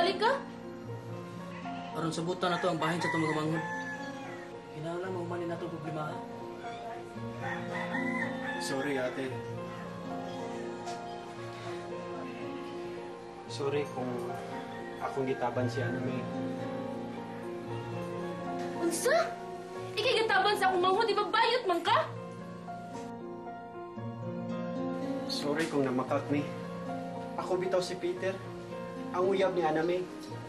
balik ka? Aron sabutan na to ang bahin sa itong mga manghod. Kinahanglan mo manin na itong problema, ha? Sorry, ate. Sorry kung akong gitaban si Anime. Unsa? Ikay gataban sa akong manghod, di ba bayot man ka? Sorry kung namakak mi. Ako bitaw si Peter. Ang uyab ni Anime.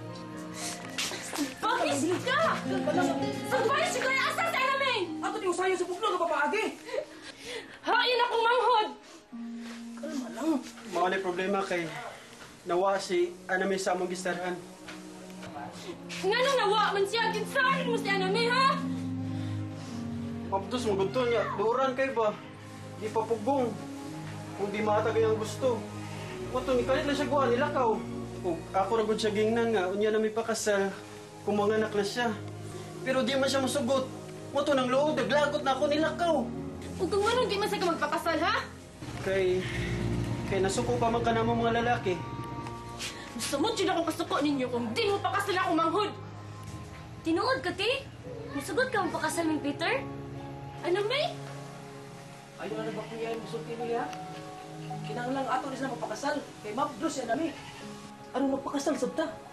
Bakit ka? Surprise ka na asa sa namin! Ato di usayo sa buklo ka papaagi. Hain akong manghod! Kalma lang. Mao na problema kay nawa si Anime sa among gistarhan. Nga nang nawa man siya, kinsahin mo si Aname, ha? Maptos mo gusto niya. Duran kay ba? Di pa pugbong. Kung di matagay ang gusto. Muto ni kalit na siya guha nilakaw. O ako na gud siya gingnan nga. Unya na may pakasal. Kung mga anak na siya. Pero di man siya masugot. Muto ng loob. Naglagot na ako nilakaw. O kung anong di man sa ka magpakasal, ha? Kay nasuko pa man ka na mga lalaki. Samot yun akong kasuko ninyo kung di mo pakasal akong manghod! Tinuod ka, ti? Nasugot ka mo pakasal ng Peter? Aname? Ayaw na ba kuya yung sulti niya? Kinahanglan ato di sila magpakasal. Kay mapdos yan nami. Ano magpakasal sabta?